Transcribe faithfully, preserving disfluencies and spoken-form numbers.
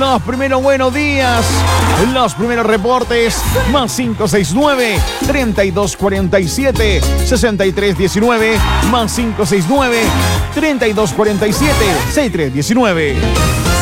Los primeros buenos días. Los primeros reportes. Más cinco seis nueve, treinta y dos cuarenta y siete, sesenta y tres diecinueve. Más cinco seis nueve, treinta y dos cuarenta y siete, sesenta y tres diecinueve.